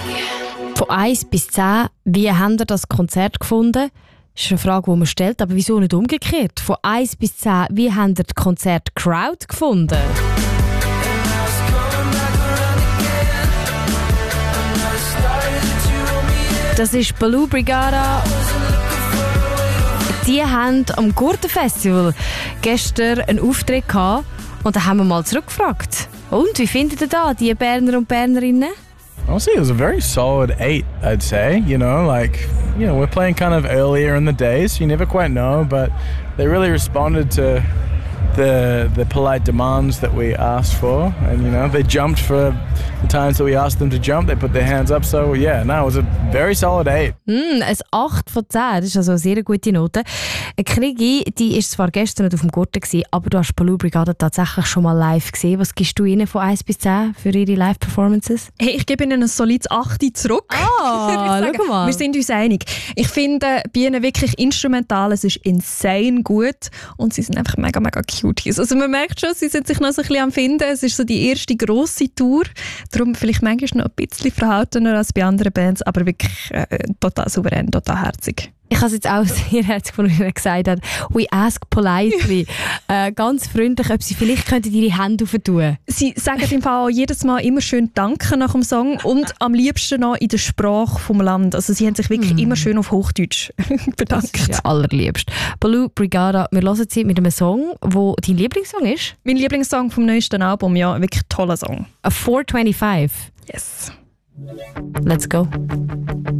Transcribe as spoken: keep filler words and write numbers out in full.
Von eins bis zehn, wie habt ihr das Konzert gefunden? Das ist eine Frage, die man stellt, aber wieso nicht umgekehrt? Von eins bis zehn, wie habt ihr das Konzert Crowd gefunden? Das ist Baloo Brigada. Die haben am Gurtenfestival gestern einen Auftritt gehabt und da haben wir mal zurückgefragt. Und, wie findet ihr da, die Berner und Bernerinnen? Honestly, it was a very solid eight, I'd say. You know, like, you know, we're playing kind of earlier in the day, so you never quite know, but they really responded to the the polite demands that we asked for, and you know, they jumped for the times that we asked them to jump. They put their hands up, so yeah, no, it was a very solid eight. Mm, ein acht von zehn, das ist also eine sehr gute Note. Krigi, die war zwar gestern nicht auf dem Gurten gewesen, aber du hast Baloo Brigada tatsächlich schon mal live gesehen. Was gibst du ihnen von eins bis zehn für ihre Live-Performances? Hey, ich gebe ihnen ein solides acht zurück. Ah, schau mal. Wir sind uns einig. Ich finde bei ihnen wirklich instrumental, es ist insane gut und sie sind einfach mega, mega cute. Also man merkt schon, sie sind sich noch so ein bisschen am Finden. Es ist so die erste grosse Tour. Darum vielleicht manchmal noch ein bisschen verhaltener als bei anderen Bands, aber wirklich äh, total souverän, total herzig. Ich habe es jetzt auch sehr herzlich von ihnen gesagt, we ask politely, äh, ganz freundlich, ob sie vielleicht könnten ihre Hände aufentun. Sie sagen im Fall auch jedes Mal immer schön Danke nach dem Song und am liebsten noch in der Sprache vom Land. Also sie haben sich wirklich mm. immer schön auf Hochdeutsch bedankt. Das ist ja allerliebst. Baloo Brigada, wir hören sie mit einem Song, der dein Lieblingssong ist? Mein Lieblingssong vom neuesten Album, ja, wirklich ein toller Song. A four twenty-five. Yes. Let's go.